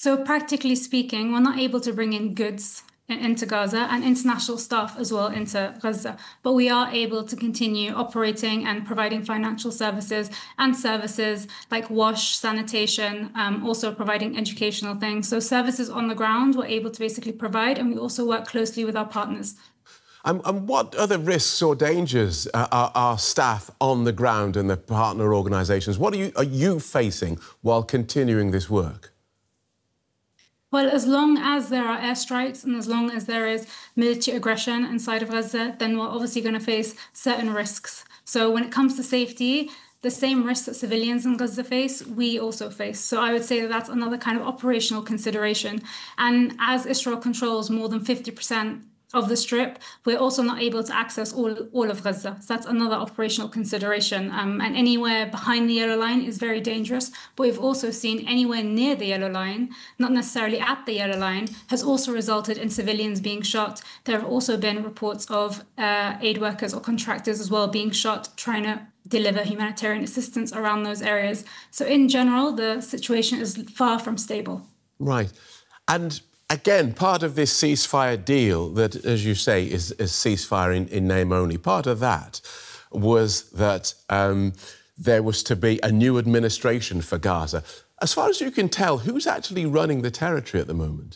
So practically speaking, we're not able to bring in goods into Gaza and international staff as well into Gaza. But we are able to continue operating and providing financial services and services like wash, sanitation, also providing educational things. So services on the ground we're able to basically provide, and we also work closely with our partners. And what other risks or dangers are staff on the ground and the partner organisations? What are you facing while continuing this work? Well, as long as there are airstrikes and as long as there is military aggression inside of Gaza, then we're obviously going to face certain risks. So when it comes to safety, the same risks that civilians in Gaza face, we also face. So I would say that that's another kind of operational consideration. And as Israel controls more than 50% of the Strip, we're also not able to access all of Gaza. So that's another operational consideration. And anywhere behind the yellow line is very dangerous. But we've also seen anywhere near the yellow line, not necessarily at the yellow line, has also resulted in civilians being shot. There have also been reports of aid workers or contractors as well being shot, trying to deliver humanitarian assistance around those areas. So in general, the situation is far from stable. Right. And again, part of this ceasefire deal that, as you say, is ceasefire in name only, part of that was that there was to be a new administration for Gaza. As far as you can tell, who's actually running the territory at the moment?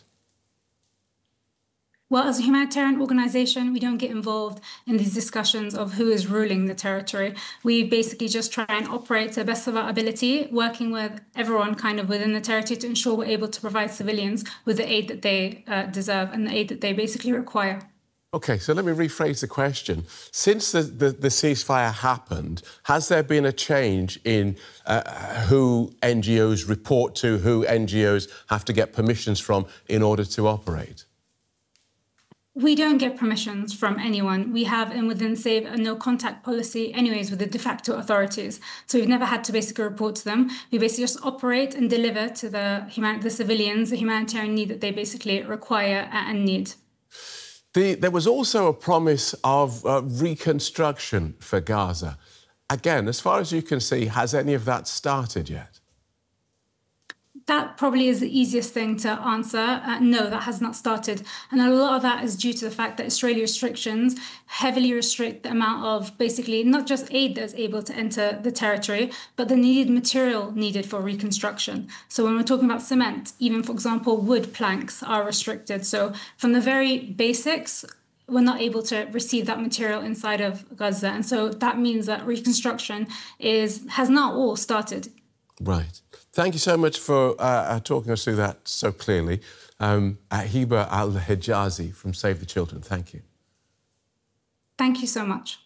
Well, as a humanitarian organisation, we don't get involved in these discussions of who is ruling the territory. We basically just try and operate to the best of our ability, working with everyone kind of within the territory to ensure we're able to provide civilians with the aid that they deserve and the aid that they basically require. OK, so let me rephrase the question. Since the ceasefire happened, has there been a change in who NGOs report to, who NGOs have to get permissions from in order to operate? We don't get permissions from anyone. We have, and within SAVE, a no-contact policy anyways with the de facto authorities. So we've never had to basically report to them. We basically just operate and deliver to the civilians the humanitarian need that they basically require and need. There was also a promise of reconstruction for Gaza. Again, as far as you can see, has any of that started yet? That probably is the easiest thing to answer. No, that has not started. And a lot of that is due to the fact that Israeli restrictions heavily restrict the amount of basically not just aid that is able to enter the territory, but the needed material needed for reconstruction. So when we're talking about cement, even, for example, wood planks are restricted. So from the very basics, we're not able to receive that material inside of Gaza. And so that means that reconstruction has not all started. Right. Thank you so much for talking us through that so clearly. Hiba Al-Hijazi from Save the Children, thank you. Thank you so much.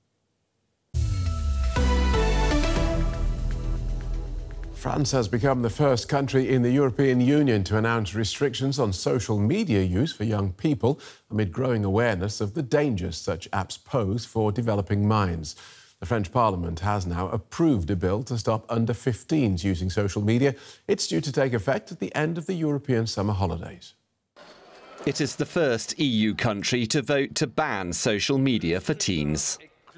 France has become the first country in the European Union to announce restrictions on social media use for young people amid growing awareness of the dangers such apps pose for developing minds. The French Parliament has now approved a bill to stop under-15s using social media. It's due to take effect at the end of the European summer holidays. It is the first EU country to vote to ban social media for teens.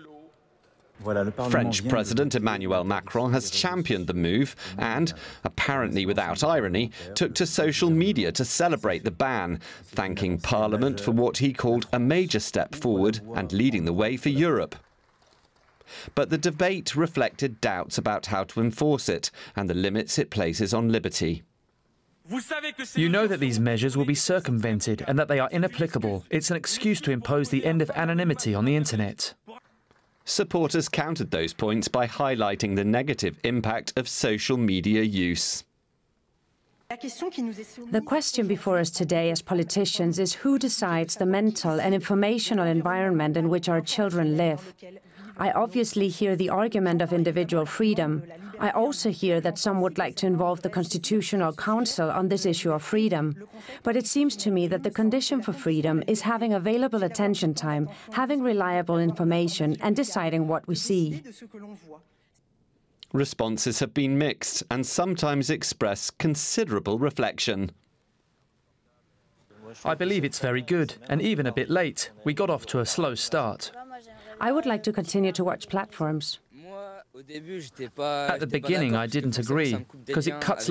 French President Emmanuel Macron has championed the move and, apparently without irony, took to social media to celebrate the ban, thanking Parliament for what he called a major step forward and leading the way for Europe. But the debate reflected doubts about how to enforce it and the limits it places on liberty. You know that these measures will be circumvented and that they are inapplicable. It's an excuse to impose the end of anonymity on the internet. Supporters countered those points by highlighting the negative impact of social media use. The question before us today as politicians is who decides the mental and informational environment in which our children live. I obviously hear the argument of individual freedom. I also hear that some would like to involve the Constitutional Council on this issue of freedom. But it seems to me that the condition for freedom is having available attention time, having reliable information and deciding what we see. Responses have been mixed and sometimes express considerable reflection. I believe it's very good and even a bit late. We got off to a slow start. I would like to continue to watch platforms. At the beginning, I didn't agree because it cuts